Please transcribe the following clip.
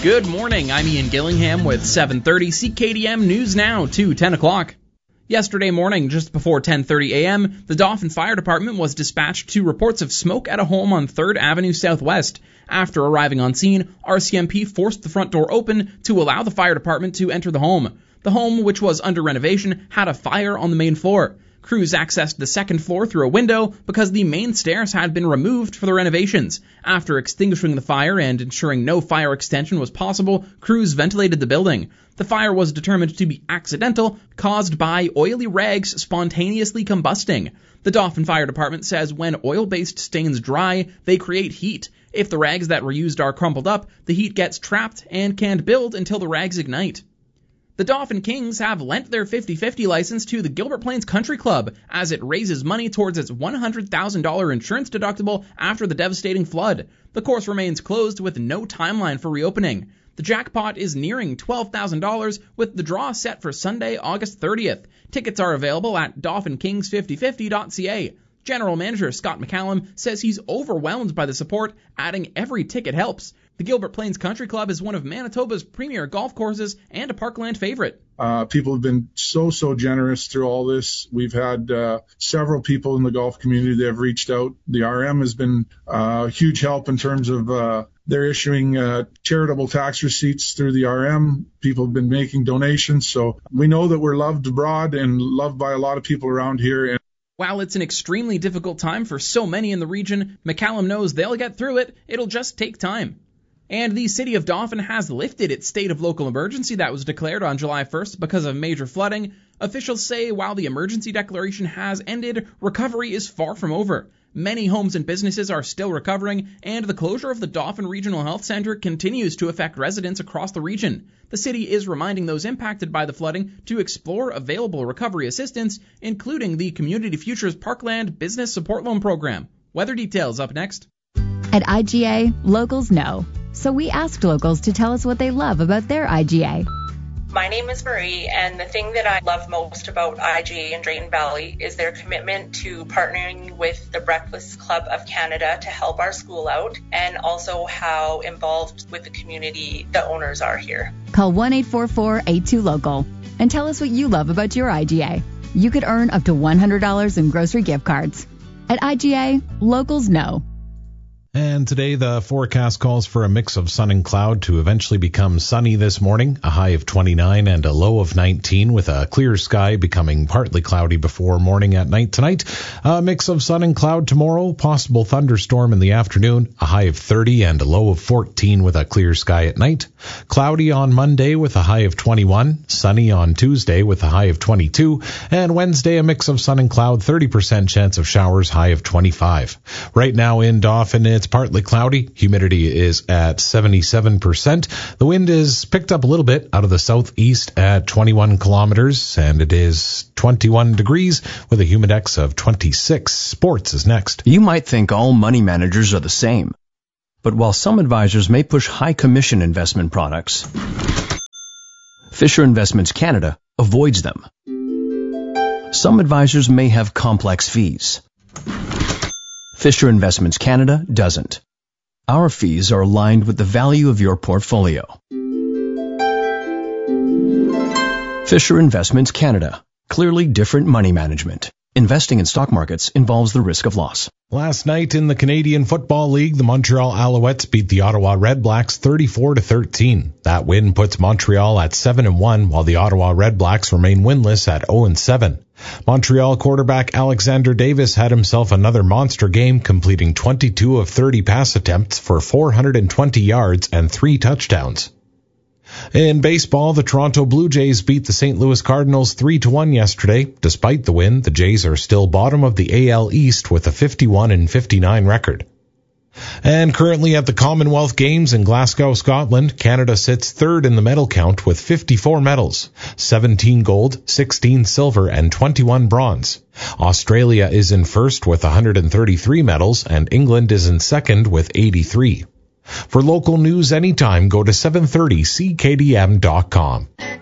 Good morning, I'm Ian Gillingham with 7:30 CKDM News Now to 10 o'clock. Yesterday morning, just before 10:30 a.m., the Dauphin Fire Department was dispatched to reports of smoke at a home on 3rd Avenue Southwest. After arriving on scene, RCMP forced the front door open to allow the fire department to enter the home. The home, which was under renovation, had a fire on the main floor. Crews accessed the second floor through a window because the main stairs had been removed for the renovations. After extinguishing the fire and ensuring no fire extension was possible, crews ventilated the building. The fire was determined to be accidental, caused by oily rags spontaneously combusting. The Dauphin Fire Department says when oil-based stains dry, they create heat. If the rags that were used are crumpled up, the heat gets trapped and can't build until the rags ignite. The Dauphin Kings have lent their 50/50 license to the Gilbert Plains Country Club as it raises money towards its $100,000 insurance deductible after the devastating flood. The course remains closed with no timeline for reopening. The jackpot is nearing $12,000 with the draw set for Sunday, August 30th. Tickets are available at dauphinKings5050.ca. General Manager Scott McCallum says he's overwhelmed by the support, adding every ticket helps. The Gilbert Plains Country Club is one of Manitoba's premier golf courses and a Parkland favorite. People have been so generous through all this. We've had several people in the golf community that have reached out. The RM has been a huge help in terms of they're issuing charitable tax receipts through the RM. People have been making donations. So we know that we're loved abroad and loved by a lot of people around here. While it's an extremely difficult time for so many in the region, McCallum knows they'll get through it. It'll just take time. And the city of Dauphin has lifted its state of local emergency that was declared on July 1st because of major flooding. Officials say while the emergency declaration has ended, recovery is far from over. Many homes and businesses are still recovering, and the closure of the Dauphin Regional Health Centre continues to affect residents across the region. The city is reminding those impacted by the flooding to explore available recovery assistance, including the Community Futures Parkland Business Support Loan Program. Weather details up next. At IGA, locals know. So we asked locals to tell us what they love about their IGA. My name is Marie, and the thing that I love most about IGA in Drayton Valley is their commitment to partnering with the Breakfast Club of Canada to help our school out, and also how involved with the community the owners are here. Call 1-844-82-LOCAL and tell us what you love about your IGA. You could earn up to $100 in grocery gift cards. At IGA, locals know. And today the forecast calls for a mix of sun and cloud to eventually become sunny this morning, a high of 29 and a low of 19 with a clear sky becoming partly cloudy before morning at night tonight. A mix of sun and cloud tomorrow, possible thunderstorm in the afternoon, a high of 30 and a low of 14 with a clear sky at night. Cloudy on Monday with a high of 21, sunny on Tuesday with a high of 22, and Wednesday a mix of sun and cloud, 30% chance of showers, high of 25. Right now in Dauphin, it's partly cloudy. Humidity is at 77%. The wind is picked up a little bit out of the southeast at 21 kilometers, and it is 21 degrees with a humidex of 26. Sports is next. You might think all money managers are the same. But while some advisors may push high commission investment products, Fisher Investments Canada avoids them. Some advisors may have complex fees. Fisher Investments Canada doesn't. Our fees are aligned with the value of your portfolio. Fisher Investments Canada. Clearly different money management. Investing in stock markets involves the risk of loss. Last night in the Canadian Football League, the Montreal Alouettes beat the Ottawa Redblacks 34-13. That win puts Montreal at 7-1, while the Ottawa Redblacks remain winless at 0-7. Montreal quarterback Alexander Davis had himself another monster game, completing 22 of 30 pass attempts for 420 yards and 3 touchdowns. In baseball, the Toronto Blue Jays beat the St. Louis Cardinals 3-1 yesterday. Despite the win, the Jays are still bottom of the AL East with a 51-59 record. And currently at the Commonwealth Games in Glasgow, Scotland, Canada sits third in the medal count with 54 medals, 17 gold, 16 silver, and 21 bronze. Australia is in first with 133 medals, and England is in second with 83. For local news anytime, go to 730ckdm.com.